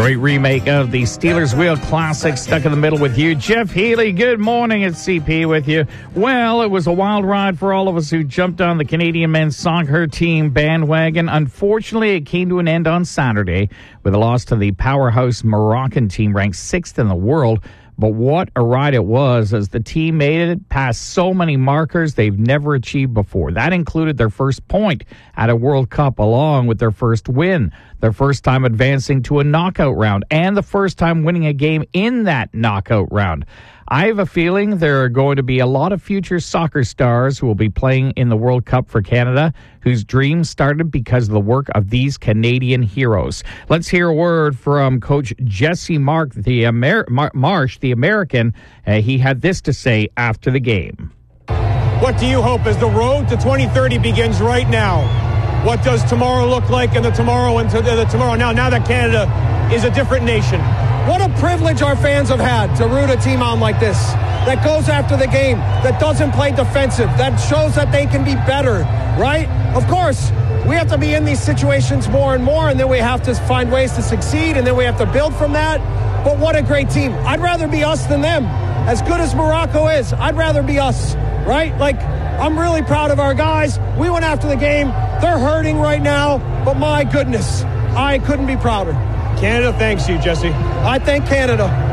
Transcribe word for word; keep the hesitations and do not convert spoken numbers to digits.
great remake of the Steelers Wheel Classic, Stuck in the Middle with you. Jeff Healy, good morning. It's C P with you. Well, it was a wild ride for all of us who jumped on the Canadian men's soccer team bandwagon. Unfortunately, it came to an end on Saturday with a loss to the powerhouse Moroccan team ranked sixth in the world. But what a ride it was as the team made it past so many markers they've never achieved before. That included their first point at a World Cup along with their first win, their first time advancing to a knockout round, and the first time winning a game in that knockout round. I have a feeling there are going to be a lot of future soccer stars who will be playing in the World Cup for Canada whose dreams started because of the work of these Canadian heroes. Let's hear a word from Coach Jesse Mark, the Amer- Mar- Marsh, the American. Uh, he had this to say after the game. What do you hope as the road to twenty thirty begins right now? What does tomorrow look like in the tomorrow and to the tomorrow now, now that Canada is a different nation? What a privilege our fans have had to root a team on like this, that goes after the game, that doesn't play defensive, that shows that they can be better, right? Of course, we have to be in these situations more and more, and then we have to find ways to succeed, and then we have to build from that. But what a great team. I'd rather be us than them. As good as Morocco is, I'd rather be us, right? Like, I'm really proud of our guys. We went after the game. They're hurting right now, but my goodness, I couldn't be prouder. Canada thanks you, Jesse. I thank Canada.